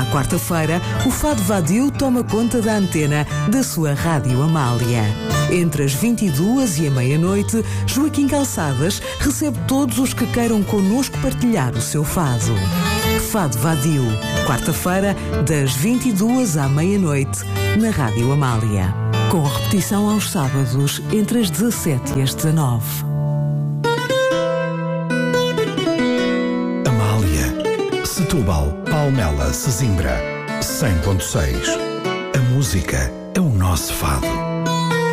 quarta-feira, o Fado Vadio toma conta da antena da sua Rádio Amália. Entre as 22 e a meia-noite, Joaquim Calçadas recebe todos os que queiram connosco partilhar o seu fado. Fado Vadio, quarta-feira, das 22 à meia-noite, na Rádio Amália. Com repetição aos sábados, entre as 17 e as 19. Amália, Setúbal, Palmela, Sesimbra, 100.6. A música é o nosso fado.